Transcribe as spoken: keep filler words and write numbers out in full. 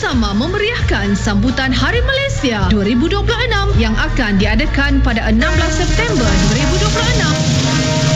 bersama memeriahkan sambutan Hari Malaysia dua ribu dua puluh enam yang akan diadakan pada enam belas September dua ribu